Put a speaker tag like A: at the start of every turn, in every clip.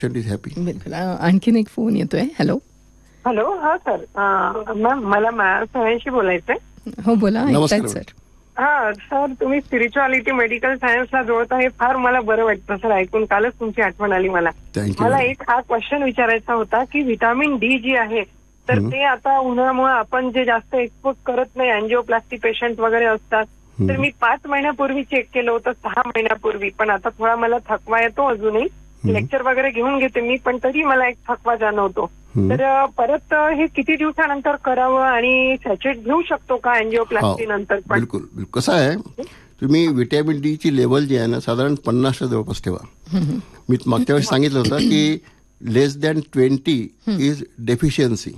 A: Is happy.
B: बिलकुल. आणखीन एक फोन येतोय. हॅलो.
C: हॅलो. हा सर, मॅम मला सगळ्यांशी बोलायचंय.
B: हो बोला.
A: नमस्कार
B: सर.
C: हा सर, तुम्ही स्पिरिच्युअलिटी मेडिकल सायन्सला जोडता हे फार मला बरं वाटतं सर ऐकून. कालच तुमची आठवण आली मला. मला एक हा क्वेश्चन विचारायचा होता की व्हिटॅमिन डी जी आहे तर ते आता उन्हामुळे आपण जे जास्त एक्सपोज करत नाही, अँजिओप्लास्टी पेशंट वगैरे असतात, तर मी 5 महिन्यापूर्वी चेक केलं होतं, 6 महिन्यापूर्वी. पण आता थोडा मला थकवा येतो अजूनही. लेक्चर वगैरे घेऊन घेते मी, पण तरी मला एक थकवा जाणवतो. तर परत हे किती दिवसानंतर करावं आणि सॅचेट घेऊ शकतो का अँजिओप्लास्टी नंतर पण?
A: बिलकुल. कसं आहे, तुम्ही व्हिटॅमिन डी ची लेवल जी आहे ना साधारण 50च्या जवळपास ठेवा. मी मागच्या वेळेस सांगितलं होतं की लेस than 20 is deficiency,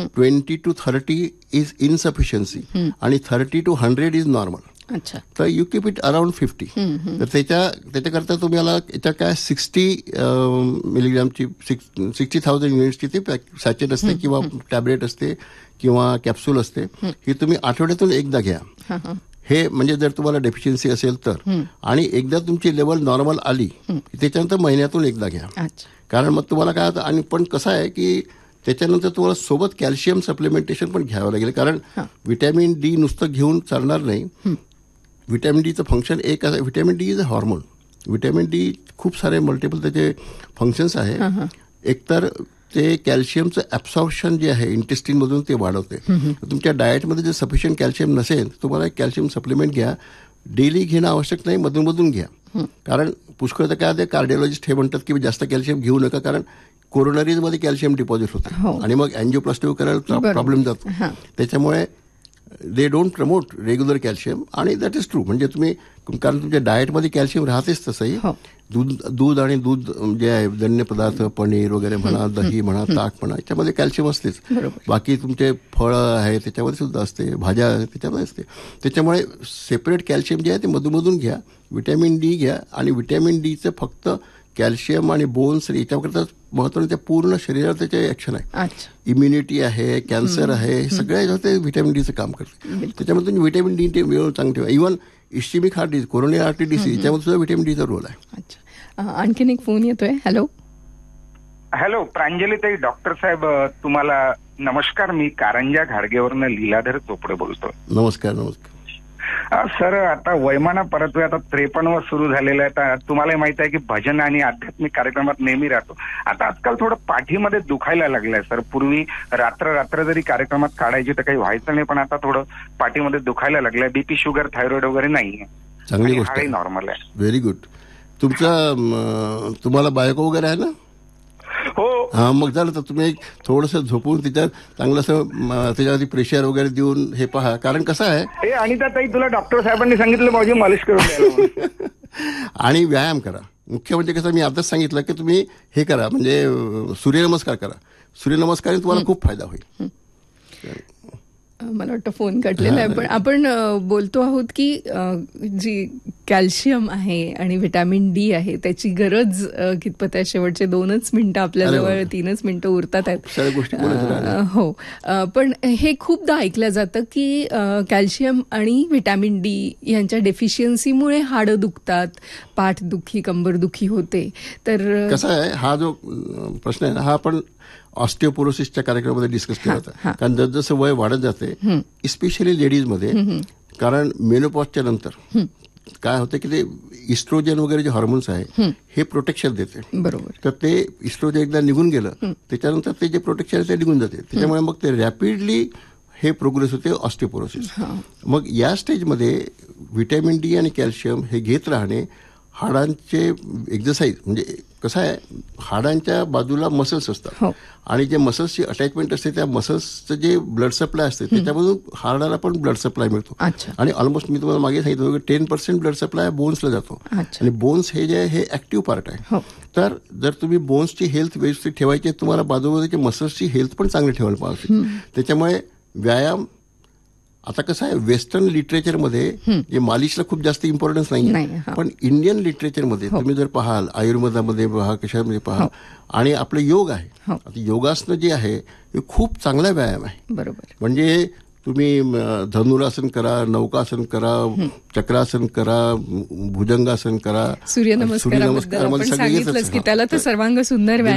A: 20 to 30 is इनसफिशियन्सी आणि 30 to 100 इज नॉर्मल.
B: अच्छा.
A: तर यू कीप इट अराउंड 50. तर त्याच्याकरता तुम्हाला याच्या काय 60 मिलीग्रामची 60,000 युनिट्सची ती सॅचेट असते किंवा टॅबलेट असते किंवा कॅप्सूल असते. ही तुम्ही आठवड्यातून एकदा घ्या. हे म्हणजे जर तुम्हाला डेफिशियन्सी असेल तर. आणि एकदा तुमची लेवल नॉर्मल आली त्याच्यानंतर महिन्यातून एकदा घ्या. कारण मग तुम्हाला काय होतं. आणि पण कसं आहे की त्याच्यानंतर तुम्हाला सोबत कॅल्शियम सप्लिमेंटेशन पण घ्यावं लागेल. कारण व्हिटॅमिन डी नुसतं घेऊन चालणार नाही. व्हिटॅमिन डीचं फंक्शन एक आहे. Vitamin D is a hormone. Vitamin D खूप सारे मल्टिपल त्याचे फंक्शन्स आहे. एकतर ते कॅल्शियमचं ॲब्सॉर्प्शन जे आहे इंटेस्टिनमधून ते वाढवते. तुमच्या डाएटमध्ये जर सफिशियंट कॅल्शियम नसेल तर तुम्हाला एक कॅल्शियम सप्लिमेंट घ्या. डेली घेणं आवश्यक नाही, मधून मधून घ्या. कारण पुष्कळ तर काय कार्डिओलॉजिस्ट हे म्हणतात की जास्त कॅल्शियम घेऊ नका, कारण कोरोनरीजमध्ये कॅल्शियम डिपॉझिट होतं आणि मग अँजिओप्लास्टी करायला प्रॉब्लेम जातो. त्याच्यामुळे they don't promote regular calcium. आणि दॅट इज ट्रू. म्हणजे तुम्ही कारण तुमच्या डाएटमध्ये कॅल्शियम राहतेच तसंही. दूध आणि दूध जे आहे जन्य पदार्थ, पनीर वगैरे म्हणा, दही म्हणा, ताक म्हणा, याच्यामध्ये कॅल्शियम असतेच. बाकी तुमचे फळं आहे त्याच्यामध्ये सुद्धा असते, भाज्या आहेत त्याच्यामध्ये असते. त्याच्यामुळे सेपरेट कॅल्शियम जे आहे ते मधून घ्या. व्हिटॅमिन डी घ्या. आणि व्हिटॅमिन डीचं फक्त कॅल्शियम आणि बोन्स याच्याकरता महत्वाचं त्या पूर्ण शरीरावर त्याचे ऍक्शन आहे. इम्युनिटी आहे, कॅन्सर आहे, सगळ्या ते व्हिटॅमिन डीचं काम करते. त्याच्यामध्ये तुम्ही व्हिटॅमिन डी वेळ चांगलं ठेवा. Even ischaemic heart disease, coronary artery disease याच्यामध्ये सुद्धा व्हिटॅमिन डीचा रोल आहे.
B: आणखीन एक फोन येतोय. हॅलो.
D: हॅलो प्रांजलीताई. डॉक्टर साहेब तुम्हाला नमस्कार. मी कारंजा घाडगेवरनं लीलाधर चोपडे बोलतो.
A: नमस्कार. नमस्कार
D: सर. आता वयमाना परतवे आता 53 सुरू झालेलं आहे. आता तुम्हाला माहित आहे की भजन आणि आध्यात्मिक कार्यक्रमात नेहमी राहतो. आता आजकाल थोडं पाठीमध्ये दुखायला लागलंय सर. पूर्वी रात्र जरी कार्यक्रमात काढायची तर काही व्हायचं नाही, पण आता थोडं पाठीमध्ये दुखायला लागलंय. बीपी, शुगर, थायरॉइड वगैरे नाहीये.
A: चांगली गोष्ट आहे.
D: नॉर्मल आहे.
A: Very good. तुम्हाला बायको वगैरे आहे ना?
D: हो.
A: हा, मग झालं तर तुम्ही थोडंसं झोपून त्याच्यात चांगलंसं त्याच्यावरती प्रेशर वगैरे देऊन हे पहा. कारण कसं आहे,
D: अनिता ताई तुला डॉक्टर साहेबांनी सांगितलं माझी मालिश करून द्यायला.
A: आणि व्यायाम करा. मुख्य म्हणजे कसं मी आताच सांगितलं की तुम्ही हे करा, म्हणजे सूर्यनमस्कार करा. सूर्यनमस्काराने तुम्हाला खूप फायदा होईल.
B: मला वाटतं फोन कटलेला आहे, पण आपण बोलतो आहोत की जी कॅल्शियम आहे आणि व्हिटॅमिन डी आहे त्याची गरज कितपत आहे. शेवटचे 2 मिनिटं आपल्याजवळ, 3 मिनिटं उरतात आहेत. हो, पण हे खूपदा ऐकलं जातं की कॅल्शियम आणि व्हिटॅमिन डी यांच्या डेफिशियन्सीमुळे हाडं दुखतात, पाठदुखी, कंबरदुखी होते. तर
A: कसं आहे, हा जो प्रश्न आहे ना हा आपण ऑस्टिओपोरोसिसच्या कार्यक्रमामध्ये डिस्कस केला होता. कारण जसजसं वय वाढत जाते, इस्पेशली लेडीजमध्ये, कारण मेनोपॉजच्या नंतर काय होतं की ते इस्ट्रोजन वगैरे जे हॉर्मोन्स आहे हे प्रोटेक्शन देते.
B: बरोबर. तर
A: ते इस्ट्रोजन एकदा निघून गेलं त्याच्यानंतर ते जे प्रोटेक्शन आहे ते निघून जाते. त्याच्यामुळे मग ते रॅपिडली हे प्रोग्रेस होते ऑस्टिओपोरोसिस. मग या स्टेजमध्ये व्हिटॅमिन डी आणि कॅल्शियम हे घेत राहणे, हाडांचे एक्झरसाइज, म्हणजे कसं आहे हाडांच्या बाजूला मसल्स असतात आणि जे मसल्सची अटॅचमेंट असते त्या मसल्सचं जे ब्लड सप्लाय असते त्याच्यामधून हाडाला पण ब्लड सप्लाय मिळतो. आणि ऑलमोस्ट मी तुम्हाला मागे सांगितलं की 10% ब्लड सप्लाय बोन्सला जातो. आणि बोन्स हे जे आहे हे ऍक्टिव्ह पार्ट आहे. तर जर तुम्ही बोन्सची हेल्थ व्यवस्थित ठेवायची, तुम्हाला बाजूबाजूच्या मसल्सची हेल्थ पण चांगली ठेवायला पाहिजे. त्याच्यामुळे व्यायाम, आता कसं आहे वेस्टर्न लिटरेचरमध्ये मालिशला खूप जास्त इम्पॉर्टन्स नाही, पण इंडियन लिटरेचरमध्ये तुम्ही जर पाहाल, आयुर्वेदामध्ये पहा, कशामध्ये पहा, आणि आपलं योग आहे. आता योगासनं जे आहे हे खूप चांगला व्यायाम आहे.
B: बरोबर.
A: म्हणजे तुम्ही धनुरासन करा, नौकासन करा, चक्रासन करा, भुजंगासन करा,
B: सूर्यनमस्कार, त्याला तर सर्वांग सुंदर व्यायाम